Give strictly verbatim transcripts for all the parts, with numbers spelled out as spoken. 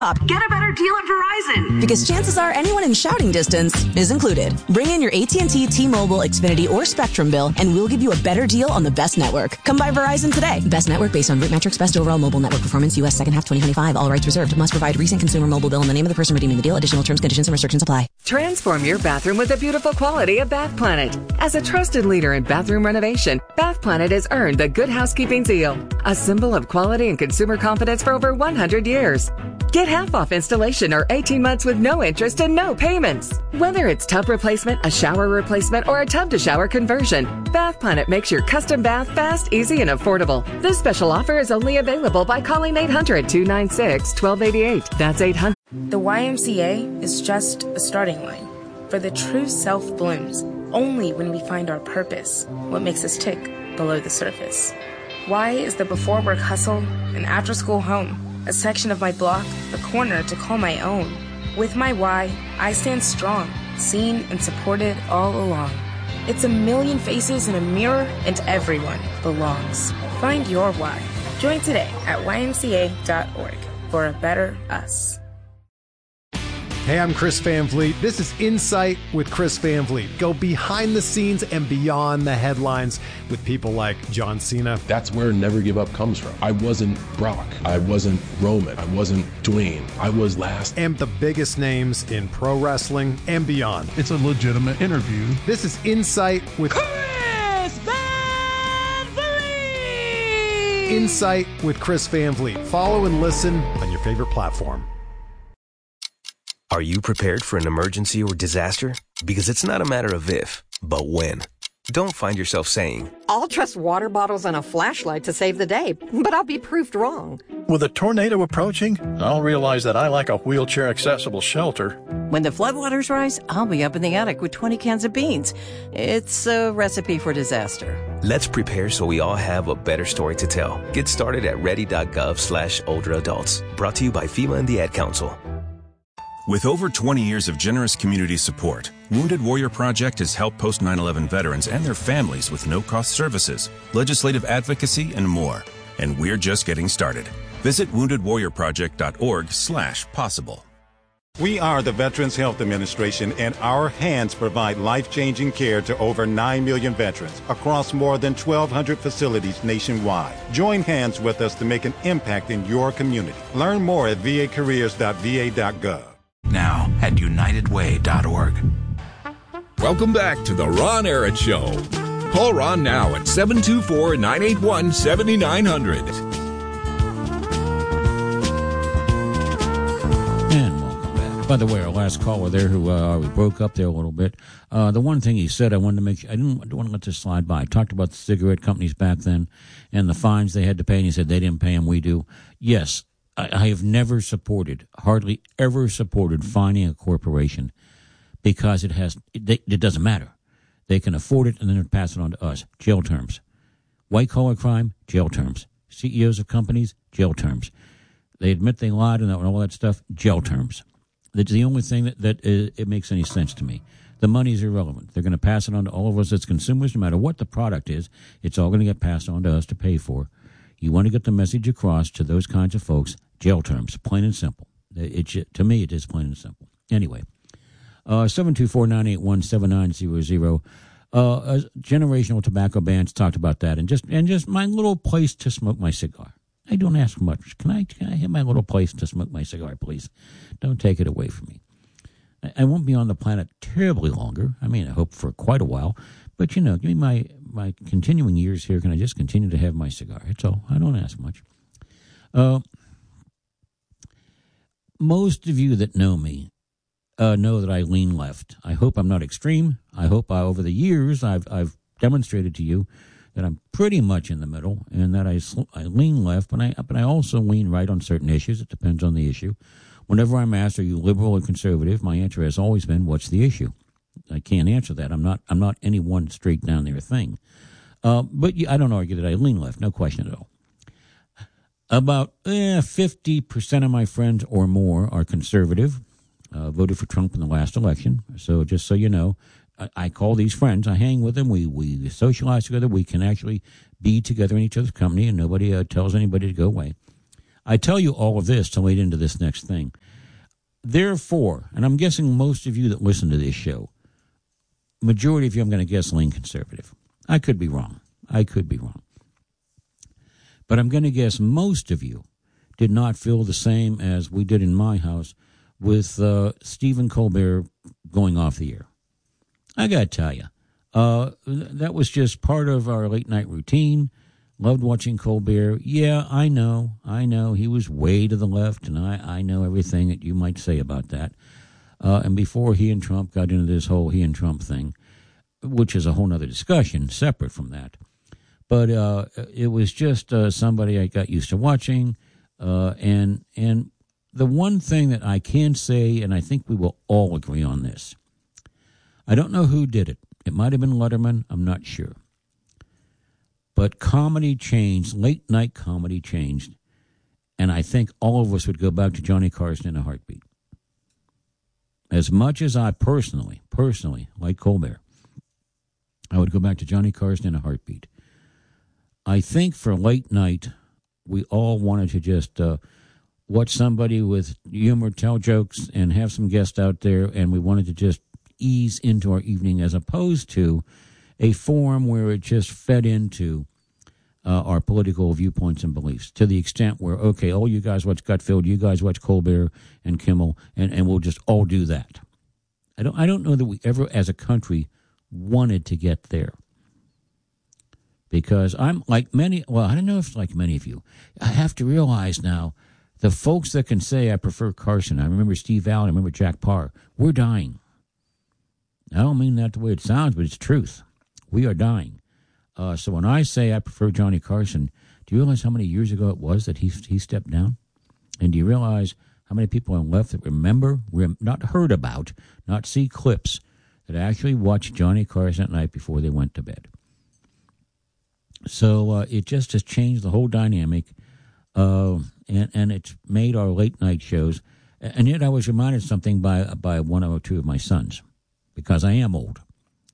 Get a better deal at Verizon. Because chances are anyone in shouting distance is included. Bring in your A T and T, T-Mobile, Xfinity, or Spectrum bill, and we'll give you a better deal on the best network. Come by Verizon today. Best network based on root metrics, best overall mobile network performance, U S second half twenty twenty-five. All rights reserved. Must provide recent consumer mobile bill and the name of the person redeeming the deal. Additional terms, conditions, and restrictions apply. Transform your bathroom with the beautiful quality of Bath Planet. As a trusted leader in bathroom renovation, Bath Planet has earned the Good Housekeeping seal, a symbol of quality and consumer confidence for over one hundred years. Get half off installation or eighteen months with no interest and no payments. Whether it's tub replacement, a shower replacement, or a tub-to-shower conversion, Bath Planet makes your custom bath fast, easy, and affordable. This special offer is only available by calling eight hundred, two nine six, one two eight eight. That's eight hundred. The Y M C A is just a starting line. For the true self blooms only when we find our purpose, what makes us tick below the surface. Y is the before-work hustle, an after-school home, a section of my block, a corner to call my own. With my Y, I stand strong, seen and supported all along. It's a million faces in a mirror, and everyone belongs. Find your Y. Join today at Y M C A dot org for a better us. Hey, I'm Chris Van Vliet. This is Insight with Chris Van Vliet. Go behind the scenes and beyond the headlines with people like John Cena. That's where Never Give Up comes from. I wasn't Brock. I wasn't Roman. I wasn't Dwayne. I was last. And the biggest names in pro wrestling and beyond. It's a legitimate interview. This is Insight with Chris Van Vliet. Insight with Chris Van Vliet. Follow and listen on your favorite platform. Are you prepared for an emergency or disaster? Because it's not a matter of if, but when. Don't find yourself saying, I'll trust water bottles and a flashlight to save the day, but I'll be proved wrong. With a tornado approaching, I'll realize that I lack a wheelchair-accessible shelter. When the floodwaters rise, I'll be up in the attic with twenty cans of beans. It's a recipe for disaster. Let's prepare so we all have a better story to tell. Get started at ready.gov slash older adults. Brought to you by FEMA and the Ad Council. With over twenty years of generous community support, Wounded Warrior Project has helped post nine eleven veterans and their families with no-cost services, legislative advocacy, and more. And we're just getting started. Visit wounded warrior project dot org slash possible. We are the Veterans Health Administration, and our hands provide life-changing care to over nine million veterans across more than twelve hundred facilities nationwide. Join hands with us to make an impact in your community. Learn more at v a careers dot v a dot gov. Now at united way dot org. Welcome back to the Ron Arad Show. Call Ron now at seven two four, nine eight one, seven nine zero zero. And welcome back. By the way, our last caller there who uh, we broke up there a little bit, uh, the one thing he said I wanted to make sure, I didn't, I didn't want to let this slide by. I talked about the cigarette companies back then and the fines they had to pay, and he said they didn't pay them, we do. Yes. I have never supported, hardly ever supported fining a corporation because it has, it, it doesn't matter. They can afford it and then pass it on to us. Jail terms. White-collar crime, jail terms. C E Os of companies, jail terms. They admit they lied and all that stuff, jail terms. That's the only thing that, that is, it makes any sense to me. The money is irrelevant. They're going to pass it on to all of us as consumers, no matter what the product is. It's all going to get passed on to us to pay for. You want to get the message across to those kinds of folks, jail terms, plain and simple. It, it, to me, it is plain and simple. Anyway, uh, seven two four, nine eight one, seven nine zero zero. Uh, uh, generational tobacco bans, talked about that. And just and just my little place to smoke my cigar. I don't ask much. Can I, can I have my little place to smoke my cigar, please? Don't take it away from me. I, I won't be on the planet terribly longer. I mean, I hope for quite a while. But, you know, give me my, my continuing years here. Can I just continue to have my cigar? That's all. I don't ask much. Uh, most of you that know me uh, know that I lean left. I hope I'm not extreme. I hope I, over the years I've I've demonstrated to you that I'm pretty much in the middle and that I, I lean left, but I, but I also lean right on certain issues. It depends on the issue. Whenever I'm asked, are you liberal or conservative, my answer has always been, what's the issue? I can't answer that. I'm not I'm not any one straight down there thing. Uh, but I don't argue that I lean left, no question at all. About eh, fifty percent of my friends or more are conservative, uh, voted for Trump in the last election. So just so you know, I, I call these friends. I hang with them. We, we socialize together. We can actually be together in each other's company, and nobody uh, tells anybody to go away. I tell you all of this to lead into this next thing. Therefore, and I'm guessing most of you that listen to this show, majority of you, I'm going to guess, lean conservative. I could be wrong. I could be wrong. But I'm going to guess most of you did not feel the same as we did in my house with uh, Stephen Colbert going off the air. I got to tell you, uh, that was just part of our late night routine. Loved watching Colbert. Yeah, I know, I know. He was way to the left, and I, I know everything that you might say about that. Uh, and before he and Trump got into this whole he and Trump thing, which is a whole other discussion separate from that. But uh, it was just uh, somebody I got used to watching. Uh, and and the one thing that I can say, and I think we will all agree on this, I don't know who did it. It might have been Letterman. I'm not sure. But comedy changed, late night comedy changed, and I think all of us would go back to Johnny Carson in a heartbeat. As much as I personally, personally, like Colbert, I would go back to Johnny Carson in a heartbeat. I think for late night, we all wanted to just uh, watch somebody with humor, tell jokes, and have some guests out there, and we wanted to just ease into our evening as opposed to a forum where it just fed into uh, our political viewpoints and beliefs to the extent where, okay, oh, you guys watch Gutfeld, you guys watch Colbert and Kimmel, and, and we'll just all do that. I don't, I don't know that we ever, as a country, wanted to get there. Because I'm like many, well, I don't know if it's like many of you. I have to realize now, the folks that can say I prefer Carson, I remember Steve Allen, I remember Jack Parr, we're dying. I don't mean that the way it sounds, but it's truth. We are dying. Uh, so when I say I prefer Johnny Carson, do you realize how many years ago it was that he he stepped down? And do you realize how many people on the left that remember, rem, not heard about, not see clips, that actually watched Johnny Carson at night before they went to bed? So uh, it just has changed the whole dynamic, uh, and, and it's made our late night shows. And yet I was reminded of something by, by one or two of my sons, because I am old.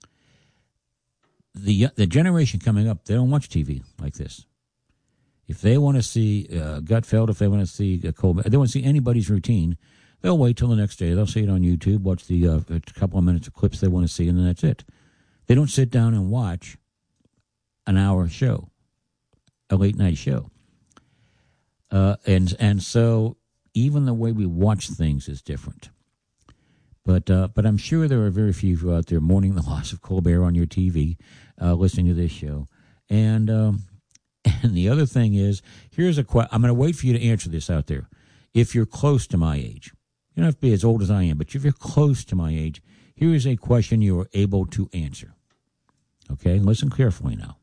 The the generation coming up, they don't watch T V like this. If they want to see uh, Gutfeld, if they want to see uh, Colbert, if they want to see anybody's routine, they'll wait till the next day. They'll see it on YouTube, watch the uh, a couple of minutes of clips they want to see, and then that's it. They don't sit down and watch an hour show, a late night show. Uh, and and so even the way we watch things is different. But uh, but I'm sure there are very few of you out there mourning the loss of Colbert on your T V, uh, listening to this show. And um, and the other thing is, here's a question. I'm going to wait for you to answer this out there. If you're close to my age, you don't have to be as old as I am, but if you're close to my age, here is a question you are able to answer. Okay, listen carefully now.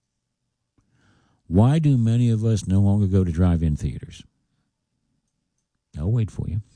Why do many of us no longer go to drive-in theaters? I'll wait for you.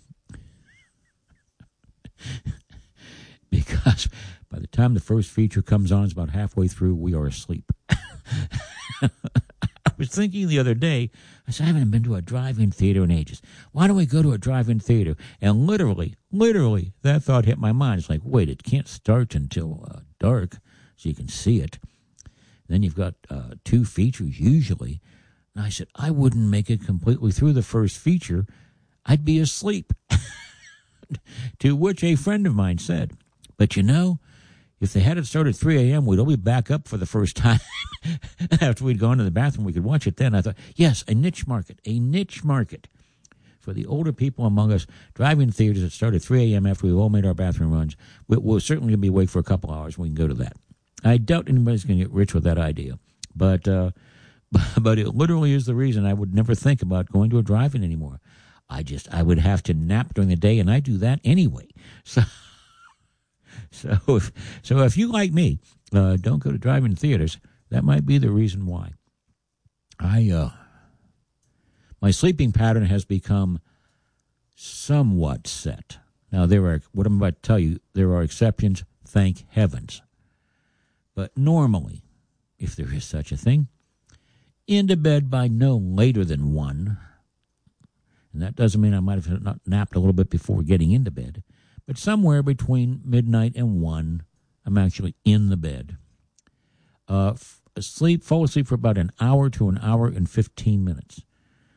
Because by the time the first feature comes on, it's about halfway through, we are asleep. I was thinking the other day, I said, I haven't been to a drive-in theater in ages. Why don't we go to a drive-in theater? And literally, literally, that thought hit my mind. It's like, wait, it can't start until uh, dark, so you can see it. Then you've got uh, two features usually. And I said, I wouldn't make it completely through the first feature. I'd be asleep. To which a friend of mine said, but you know, if they had it start at three a.m., we'd all be back up for the first time. After we'd gone to the bathroom, we could watch it then. I thought, yes, a niche market, a niche market for the older people among us. Drive-in theaters that start at three a.m. after we've all made our bathroom runs. We'll certainly be awake for a couple hours. We can go to that. I doubt anybody's going to get rich with that idea. But, uh, but it literally is the reason I would never think about going to a drive-in anymore. I just, I would have to nap during the day, and I do that anyway. So, so if, so if you, like me, uh, don't go to drive-in theaters, that might be the reason why. I, uh, my sleeping pattern has become somewhat set. Now, there are, what I'm about to tell you, there are exceptions, thank heavens. But normally, if there is such a thing, into bed by no later than one. And that doesn't mean I might have not napped a little bit before getting into bed. But somewhere between midnight and one, I'm actually in the bed. Uh, f- sleep, fall asleep for about an hour to an hour and fifteen minutes.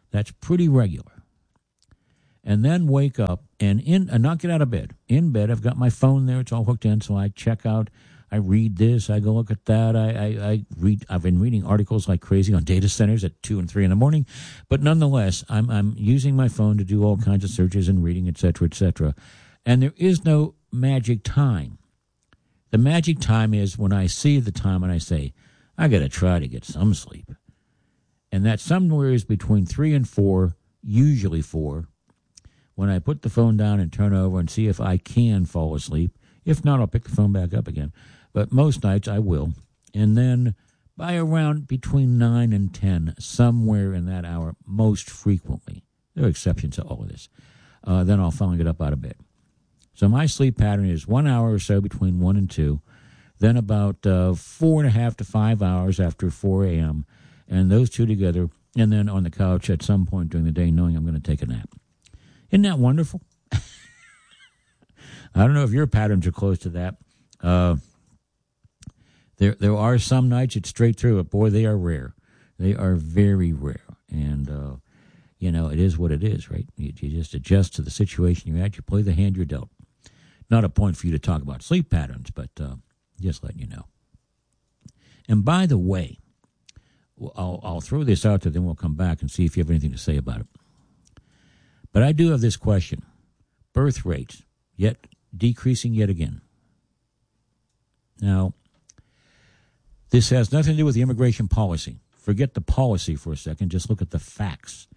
That's pretty regular. And then wake up and in and not get out of bed. In bed, I've got my phone there. It's all hooked in, so I check out. I read this. I go look at that. I, I, I read. I've been reading articles like crazy on data centers at two and three in the morning. But nonetheless, I'm I'm using my phone to do all kinds of searches and reading, et cetera, et cetera. And there is no magic time. The magic time is when I see the time and I say, I got to try to get some sleep. And that somewhere is between three and four, usually four, when I put the phone down and turn over and see if I can fall asleep. If not, I'll pick the phone back up again. But most nights I will. And then by around between nine and ten, somewhere in that hour, most frequently, there are exceptions to all of this, uh, then I'll finally get up out of bed. So my sleep pattern is one hour or so between one and two, then about uh, four and a half to five hours after four a.m., and those two together, and then on the couch at some point during the day knowing I'm going to take a nap. Isn't that wonderful? I don't know if your patterns are close to that. Uh, there there are some nights it's straight through, but boy, they are rare. They are very rare. And, uh, you know, it is what it is, right? You, you just adjust to the situation you're at. You play the hand you're dealt. Not a point for you to talk about sleep patterns, but uh, just letting you know. And by the way, I'll, I'll throw this out there, then we'll come back and see if you have anything to say about it. But I do have this question. Birth rates, yet decreasing yet again. Now, this has nothing to do with the immigration policy. Forget the policy for a second. Just look at the facts.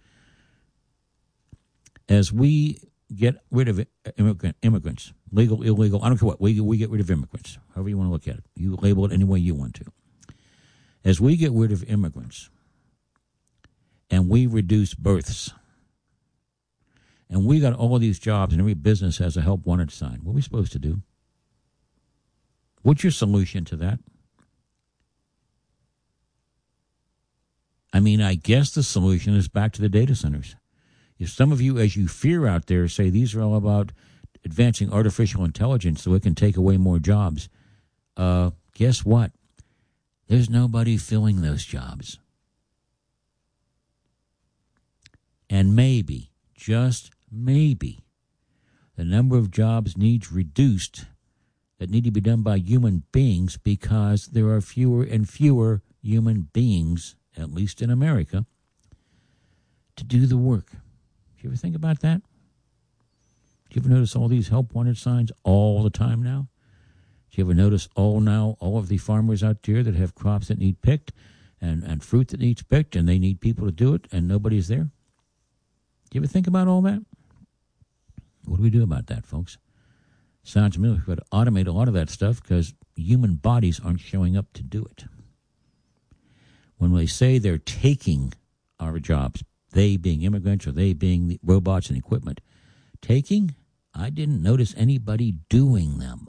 As we get rid of immigrant, immigrants, legal, illegal, I don't care what, we, we get rid of immigrants, however you want to look at it. You label it any way you want to. As we get rid of immigrants and we reduce births, and we got all of these jobs and every business has a help wanted sign, what are we supposed to do? What's your solution to that? I mean, I guess the solution is back to the data centers. If some of you, as you fear out there, say these are all about advancing artificial intelligence so it can take away more jobs, uh, guess what? There's nobody filling those jobs. And maybe, just maybe, the number of jobs needs reduced that need to be done by human beings because there are fewer and fewer human beings, at least in America, to do the work. Do you ever think about that? Do you ever notice all these help wanted signs all the time now? Do you ever notice all now, all of the farmers out there that have crops that need picked and, and fruit that needs picked and they need people to do it and nobody's there? Do you ever think about all that? What do we do about that, folks? Sounds to me like we've got to automate a lot of that stuff because human bodies aren't showing up to do it. When they say they're taking our jobs, they being immigrants or they being the robots and equipment, taking, I didn't notice anybody doing them.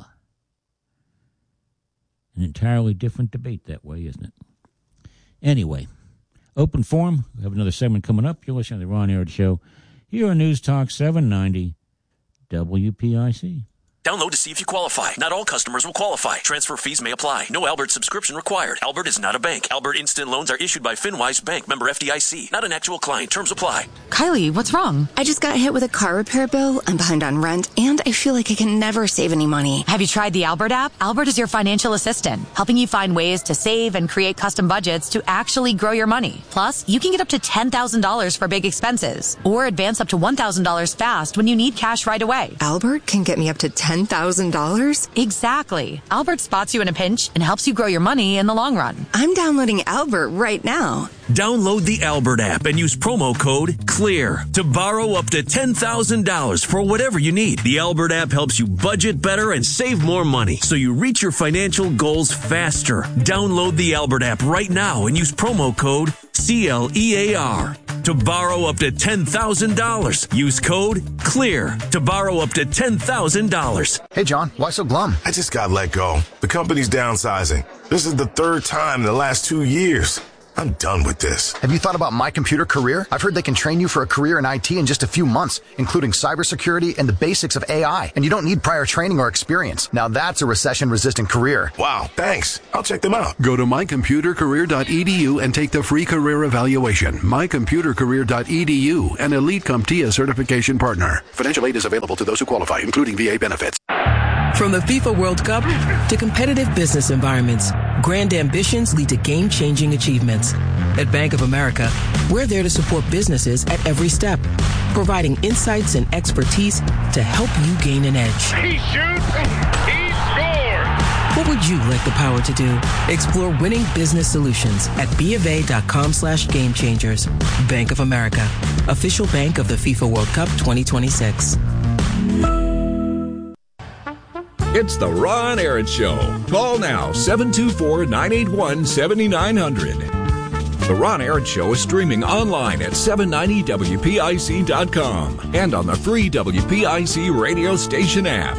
An entirely different debate that way, isn't it? Anyway, open forum. We have another segment coming up. You're listening to the Ron Arad Show here on News Talk seven ninety W P I C. Download to see if you qualify. Not all customers will qualify. Transfer fees may apply. No Albert subscription required. Albert is not a bank. Albert Instant Loans are issued by FinWise Bank, member F D I C. Not an actual client. Terms apply. Kylie, what's wrong? I just got hit with a car repair bill. I'm behind on rent, and I feel like I can never save any money. Have you tried the Albert app? Albert is your financial assistant, helping you find ways to save and create custom budgets to actually grow your money. Plus, you can get up to ten thousand dollars for big expenses, or advance up to one thousand dollars fast when you need cash right away. Albert can get me up to ten thousand dollars? Exactly. Albert spots you in a pinch and helps you grow your money in the long run. I'm downloading Albert right now. Download the Albert app and use promo code CLEAR to borrow up to ten thousand dollars for whatever you need. The Albert app helps you budget better and save more money so you reach your financial goals faster. Download the Albert app right now and use promo code C L E A R to borrow up to ten thousand dollars. Use code CLEAR to borrow up to ten thousand dollars. Hey, John, why so glum? I just got let go. The company's downsizing. This is the third time in the last two years. I'm done with this. Have you thought about My Computer Career? I've heard they can train you for a career in I T in just a few months, including cybersecurity and the basics of A I. And you don't need prior training or experience. Now that's a recession-resistant career. Wow, thanks. I'll check them out. Go to my computer career dot e d u and take the free career evaluation. my computer career dot e d u, an Elite CompTIA certification partner. Financial aid is available to those who qualify, including V A benefits. From the FIFA World Cup to competitive business environments, grand ambitions lead to game-changing achievements. At Bank of America, we're there to support businesses at every step, providing insights and expertise to help you gain an edge. He shoots, he scores! What would you like the power to do? Explore winning business solutions at bofa.com slash game changers. Bank of America, official bank of the FIFA World Cup twenty twenty-six. It's the Ron Aaron Show. Call now, seven two four, nine eight one, seven nine zero zero. The Ron Aaron Show is streaming online at seven ninety W P I C dot com and on the free W P I C radio station app.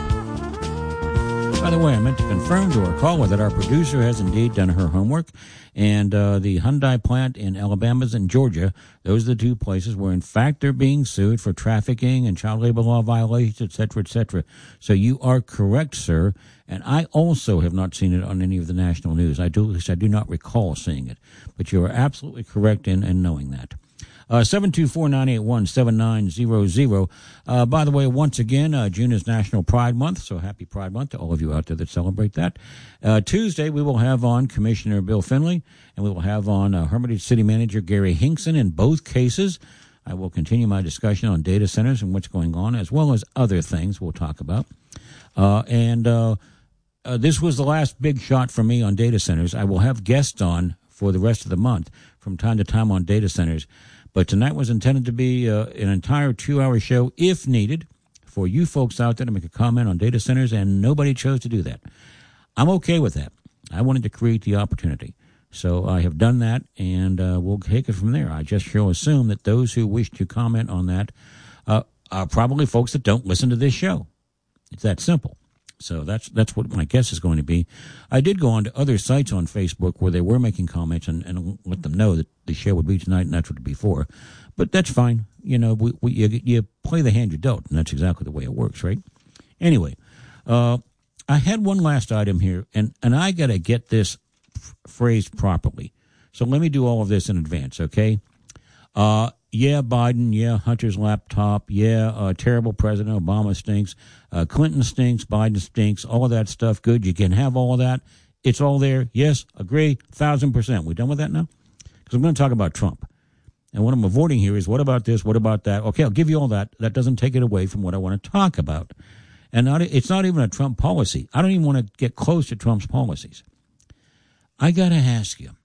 By the way, I meant to confirm to our caller that our producer has indeed done her homework, and uh, the Hyundai plant in Alabama and Georgia, those are the two places where, in fact, they're being sued for trafficking and child labor law violations, et cetera, et cetera. So you are correct, sir, and I also have not seen it on any of the national news. I do, at least I do not recall seeing it, but you are absolutely correct in, in knowing that. Uh, seven two four, nine eight one, seven nine zero zero. Uh, by the way, once again, uh, June is National Pride Month, so happy Pride Month to all of you out there that celebrate that. Uh, Tuesday, we will have on Commissioner Bill Finley, and we will have on uh, Hermitage City Manager Gary Hinkson. In both cases, I will continue my discussion on data centers and what's going on, as well as other things we'll talk about. Uh, and uh, uh, this was the last big shot for me on data centers. I will have guests on for the rest of the month from time to time on data centers. But tonight was intended to be uh, an entire two-hour show, if needed, for you folks out there to make a comment on data centers, and nobody chose to do that. I'm okay with that. I wanted to create the opportunity. So I have done that, and uh, we'll take it from there. I just shall assume that those who wish to comment on that uh, are probably folks that don't listen to this show. It's that simple. So that's that's what my guess is going to be. I did go on to other sites on Facebook where they were making comments and, and let them know that the show would be tonight and that's what it would be for. But that's fine. You know, we, we, you, you play the hand you dealt, and that's exactly the way it works, right? Anyway, uh, I had one last item here, and, and I got to get this f- phrased properly. So let me do all of this in advance, okay? Uh, yeah, Biden, yeah, Hunter's laptop, yeah, uh, terrible President, Obama stinks, uh, Clinton stinks, Biden stinks, all of that stuff, good, you can have all of that, it's all there, yes, agree, thousand percent. We done with that now? Because I'm going to talk about Trump. And what I'm avoiding here is what about this, what about that? Okay, I'll give you all that. That doesn't take it away from what I want to talk about. And not, it's not even a Trump policy. I don't even want to get close to Trump's policies. I got to ask you,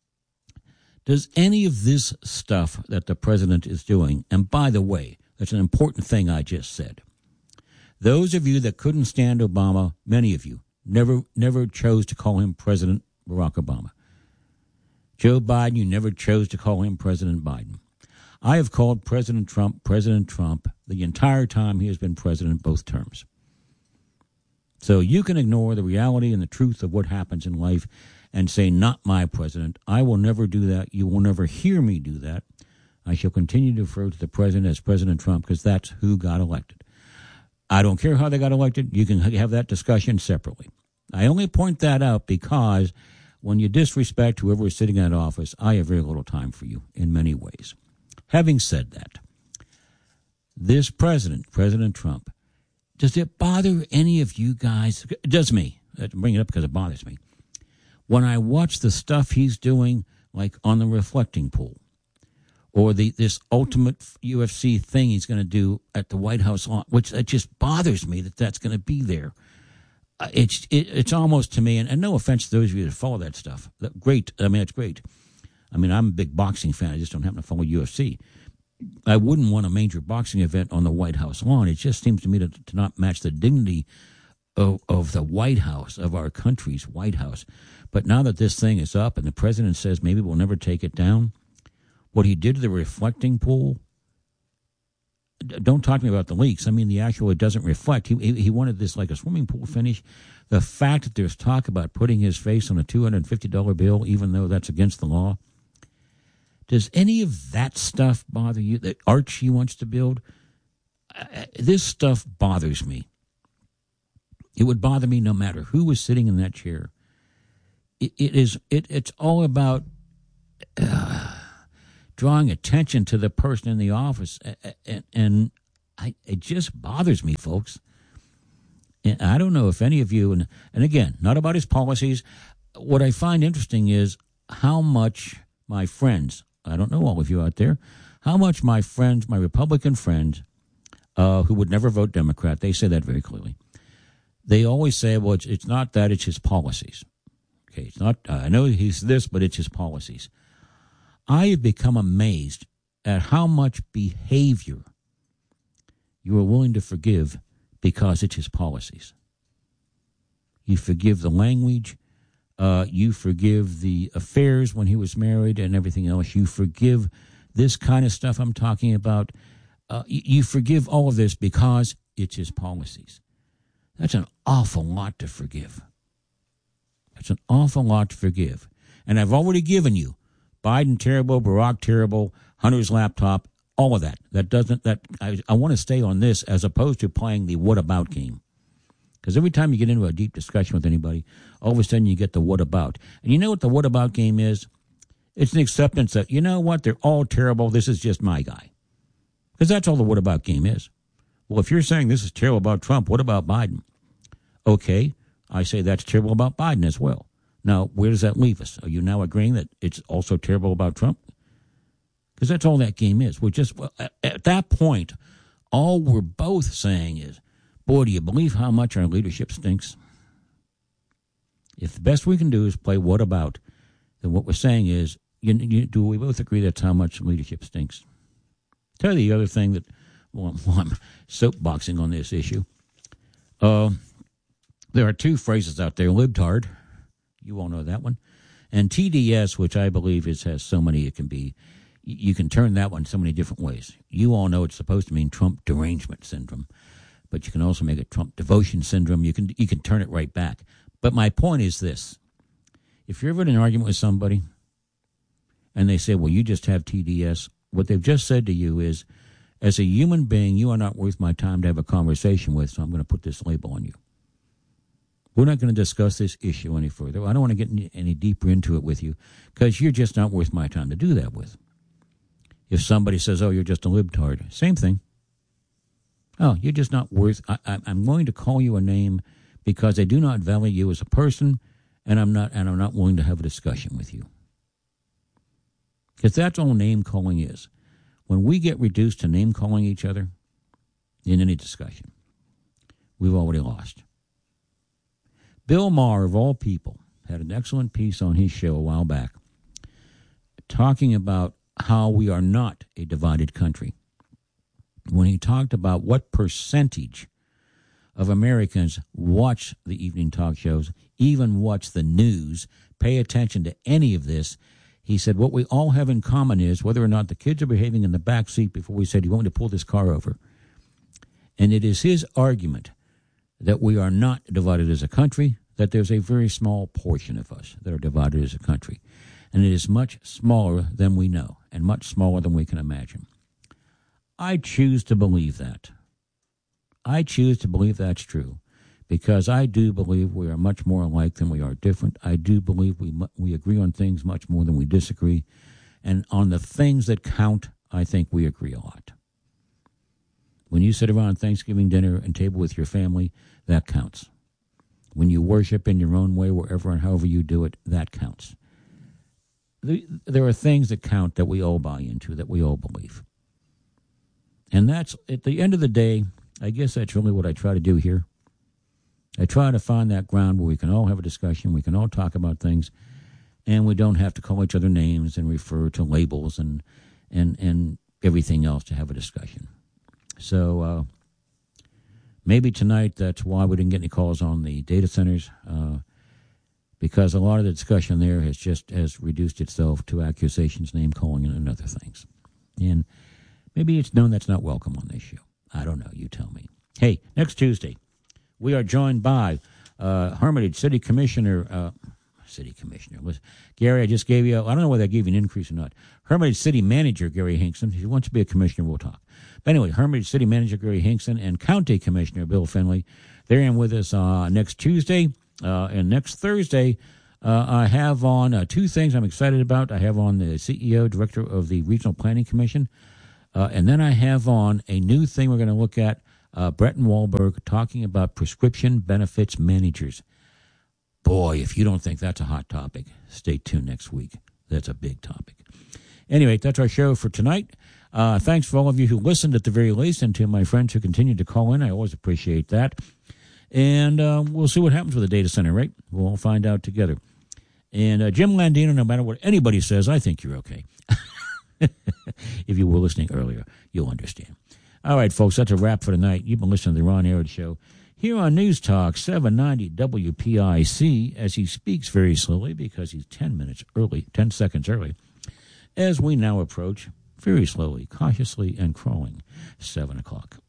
does any of this stuff that the president is doing, and by the way, that's an important thing I just said. Those of you that couldn't stand Obama, many of you, never never chose to call him President Barack Obama. Joe Biden, you never chose to call him President Biden. I have called President Trump President Trump the entire time he has been president, both terms. So you can ignore the reality and the truth of what happens in life and say, not my president. I will never do that. You will never hear me do that. I shall continue to refer to the president as President Trump because that's who got elected. I don't care how they got elected. You can have that discussion separately. I only point that out because when you disrespect whoever is sitting in that office, I have very little time for you in many ways. Having said that, this president, President Trump, does it bother any of you guys? It does me. I bring it up because it bothers me. When I watch the stuff he's doing, like on the reflecting pool, or the this ultimate U F C thing he's going to do at the White House lawn, which it just bothers me that that's going to be there. Uh, it's it, it's almost to me, and, and no offense to those of you that follow that stuff. That, great. I mean, it's great. I mean, I'm a big boxing fan. I just don't happen to follow U F C. I wouldn't want a major boxing event on the White House lawn. It just seems to me to, to not match the dignity of, of the White House, of our country's White House. But now that this thing is up and the president says maybe we'll never take it down, what he did to the reflecting pool, don't talk to me about the leaks. I mean, the actual, it doesn't reflect. He, he wanted this like a swimming pool finish. The fact that there's talk about putting his face on a two hundred fifty dollar bill, even though that's against the law, Does any of that stuff bother you? The art she wants to build? Uh, this stuff bothers me. It would bother me no matter who was sitting in that chair. It, it is. It, it's all about uh, drawing attention to the person in the office, and, and I, it just bothers me, folks. And I don't know if any of you, and, and again, not about his policies. What I find interesting is how much my friends, I don't know all of you out there, how much my friends, my Republican friends, uh, who would never vote Democrat, they say that very clearly. They always say, well, it's, it's not that, it's his policies. Okay, it's not, uh, I know he's this, but it's his policies. I have become amazed at how much behavior you are willing to forgive because it's his policies. You forgive the language. Uh, you forgive the affairs when he was married and everything else. You forgive this kind of stuff I'm talking about. Uh, you, you forgive all of this because it's his policies. That's an awful lot to forgive. That's an awful lot to forgive. And I've already given you Biden terrible, Barack terrible, Hunter's laptop, all of that. That doesn't, that I, I want to stay on this as opposed to playing the what about game. Because every time you get into a deep discussion with anybody, all of a sudden you get the what about. And you know what the what about game is? It's an acceptance that, you know what, they're all terrible. This is just my guy. Because that's all the what about game is. Well, if you're saying this is terrible about Trump, what about Biden? Okay, I say that's terrible about Biden as well. Now, where does that leave us? Are you now agreeing that it's also terrible about Trump? Because that's all that game is. We're just, well, at, at that point, all we're both saying is, boy, do you believe how much our leadership stinks? If the best we can do is play what about, then what we're saying is, you, you, do we both agree that's how much leadership stinks? Tell you the other thing that, well, well I'm soapboxing on this issue. Uh, there are two phrases out there, libtard, you all know that one, and T D S, which I believe is has so many, it can be, you can turn that one so many different ways. You all know it's supposed to mean Trump derangement syndrome, but you can also make it Trump devotion syndrome. You can you can turn it right back. But my point is this. If you're ever in an argument with somebody and they say, well, you just have T D S, what they've just said to you is, as a human being, you are not worth my time to have a conversation with, so I'm going to put this label on you. We're not going to discuss this issue any further. I don't want to get any, any deeper into it with you because you're just not worth my time to do that with. If somebody says, oh, you're just a libtard, same thing. Oh, you're just not worth, I, I, I'm going to call you a name because I do not value you as a person, and I'm not, and I'm not willing to have a discussion with you. Because that's all name calling is. When we get reduced to name calling each other in any discussion, we've already lost. Bill Maher, of all people, had an excellent piece on his show a while back talking about how we are not a divided country. When he talked about what percentage of Americans watch the evening talk shows, even watch the news, pay attention to any of this, he said what we all have in common is whether or not the kids are behaving in the back seat before we said, you want me to pull this car over? And it is his argument that we are not divided as a country, that there's a very small portion of us that are divided as a country. And it is much smaller than we know and much smaller than we can imagine. I choose to believe that. I choose to believe that's true because I do believe we are much more alike than we are different. I do believe we we agree on things much more than we disagree. And on the things that count, I think we agree a lot. When you sit around Thanksgiving dinner and table with your family, that counts. When you worship in your own way, wherever and however you do it, that counts. There are things that count that we all buy into, that we all believe. And that's, at the end of the day, I guess that's really what I try to do here. I try to find that ground where we can all have a discussion, we can all talk about things, and we don't have to call each other names and refer to labels and and, and everything else to have a discussion. So uh, maybe tonight that's why we didn't get any calls on the data centers, uh, because a lot of the discussion there has just has reduced itself to accusations, name-calling, and other things. And maybe it's known that's not welcome on this show. I don't know. You tell me. Hey, next Tuesday, we are joined by uh, Hermitage City Commissioner, uh, City Commissioner. Listen, Gary, I just gave you, I don't know whether I gave you an increase or not. Hermitage City Manager Gary Hinkson, if he wants to be a commissioner, we'll talk. But anyway, Hermitage City Manager Gary Hinkson and County Commissioner Bill Finley, they're in with us uh, next Tuesday. Uh, and next Thursday, uh, I have on uh, two things I'm excited about. I have on the C E O, Director of the Regional Planning Commission. Uh, and then I have on a new thing we're going to look at, uh, Breton Wahlberg talking about prescription benefits managers. Boy, if you don't think that's a hot topic, stay tuned next week. That's a big topic. Anyway, that's our show for tonight. Uh, thanks for all of you who listened at the very least, and to my friends who continue to call in. I always appreciate that. And uh, we'll see what happens with the data center, right? We'll all find out together. And uh, Jim Landino, no matter what anybody says, I think you're okay. If you were listening earlier, you'll understand. All right, folks, that's a wrap for tonight. You've been listening to the Ron Arad Show here on News Talk seven ninety W P I C, as he speaks very slowly because he's ten minutes early, ten seconds early, as we now approach very slowly, cautiously, and crawling seven o'clock.